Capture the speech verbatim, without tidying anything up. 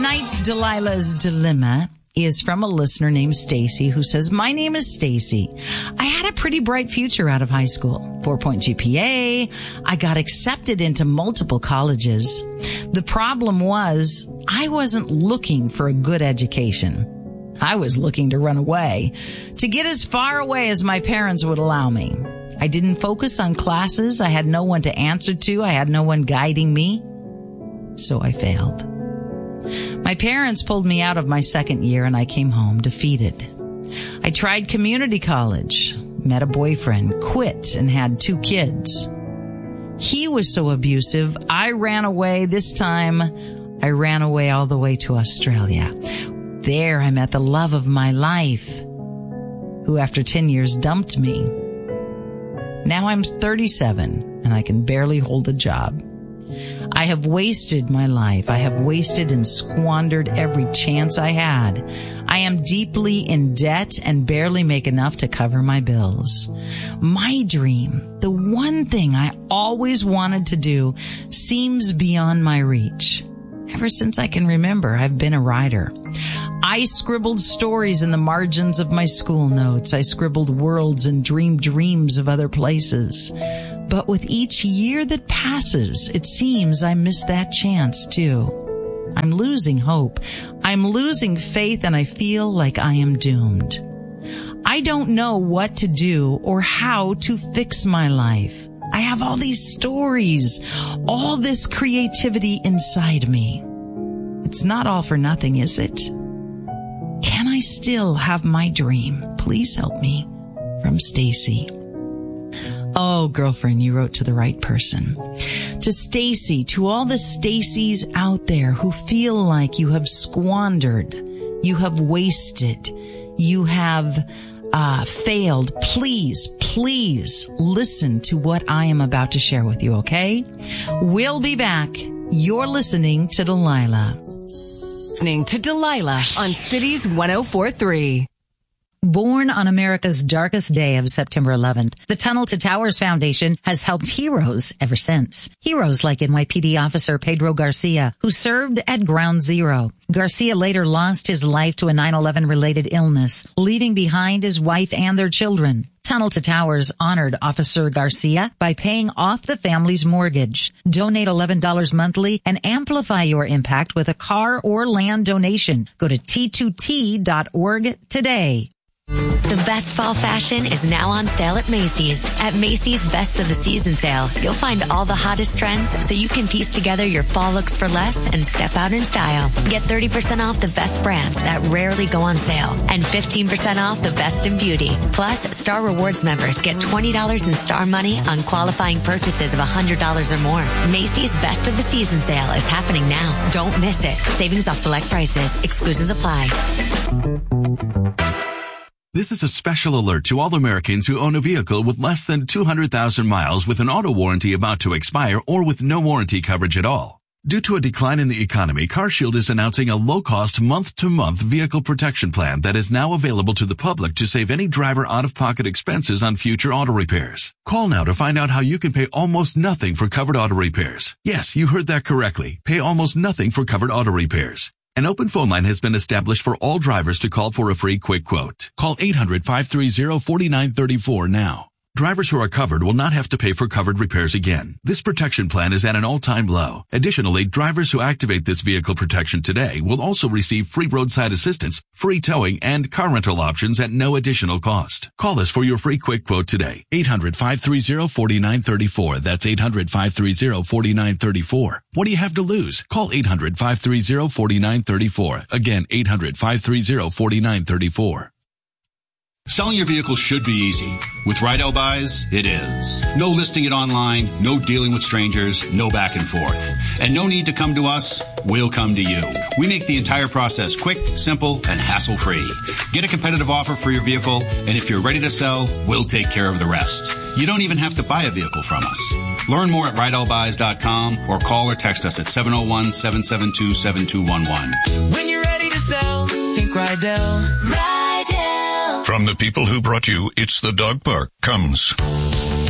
Tonight's Delilah's Dilemma is from a listener named Stacy who says, my name is Stacy. I had a pretty bright future out of high school. Four-point G P A. I got accepted into multiple colleges. The problem was I wasn't looking for a good education. I was looking to run away, to get as far away as my parents would allow me. I didn't focus on classes. I had no one to answer to. I had no one guiding me. So I failed. My parents pulled me out of my second year and I came home defeated. I tried community college, met a boyfriend, quit, and had two kids. He was so abusive, I ran away. This time, I ran away all the way to Australia. There, I met the love of my life, who after ten years dumped me. Now I'm thirty-seven and I can barely hold a job. I have wasted my life. I have wasted and squandered every chance I had. I am deeply in debt and barely make enough to cover my bills. My dream, the one thing I always wanted to do, seems beyond my reach. Ever since I can remember, I've been a writer. I scribbled stories in the margins of my school notes. I scribbled worlds and dreamed dreams of other places. But with each year that passes, it seems I miss that chance too. I'm losing hope. I'm losing faith, and I feel like I am doomed. I don't know what to do or how to fix my life. I have all these stories, all this creativity inside me. It's not all for nothing, is it? Can I still have my dream? Please help me. From Stacy. Oh, girlfriend, you wrote to the right person. To Stacy, to all the Stacys out there who feel like you have squandered, you have wasted, you have uh failed, please, please listen to what I am about to share with you, okay? We'll be back. You're listening to Delilah. Listening to Delilah on Cities one oh four point three. Born on America's darkest day of September eleventh, the Tunnel to Towers Foundation has helped heroes ever since. Heroes like N Y P D officer Pedro Garcia, who served at Ground Zero. Garcia later lost his life to a nine eleven related illness, leaving behind his wife and their children. Tunnel to Towers honored Officer Garcia by paying off the family's mortgage. Donate eleven dollars monthly and amplify your impact with a car or land donation. Go to T two T dot org today. The best fall fashion is now on sale at Macy's. At Macy's Best of the Season sale, you'll find all the hottest trends so you can piece together your fall looks for less and step out in style. Get thirty percent off the best brands that rarely go on sale and fifteen percent off the best in beauty. Plus, Star Rewards members get twenty dollars in Star Money on qualifying purchases of one hundred dollars or more. Macy's Best of the Season sale is happening now. Don't miss it. Savings off select prices. Exclusions apply. This is a special alert to all Americans who own a vehicle with less than two hundred thousand miles with an auto warranty about to expire or with no warranty coverage at all. Due to a decline in the economy, CarShield is announcing a low-cost month-to-month vehicle protection plan that is now available to the public to save any driver out-of-pocket expenses on future auto repairs. Call now to find out how you can pay almost nothing for covered auto repairs. Yes, you heard that correctly. Pay almost nothing for covered auto repairs. An open phone line has been established for all drivers to call for a free quick quote. Call eight hundred, five three zero, four nine three four now. Drivers who are covered will not have to pay for covered repairs again. This protection plan is at an all-time low. Additionally, drivers who activate this vehicle protection today will also receive free roadside assistance, free towing, and car rental options at no additional cost. Call us for your free quick quote today. eight hundred, five three zero, four nine three four. That's eight hundred, five three zero, four nine three four. What do you have to lose? Call eight hundred, five three zero, four nine three four. Again, eight hundred, five three zero, four nine three four. Selling your vehicle should be easy. With Rydell Buys, it is. No listing it online, no dealing with strangers, no back and forth. And no need to come to us, we'll come to you. We make the entire process quick, simple, and hassle-free. Get a competitive offer for your vehicle, and if you're ready to sell, we'll take care of the rest. You don't even have to buy a vehicle from us. Learn more at Rydell Buys dot com or call or text us at seven oh one, seven seven two, seven two one one. When you're ready to sell, think Rydell. Rydell. From the people who brought you It's the Dog Park comes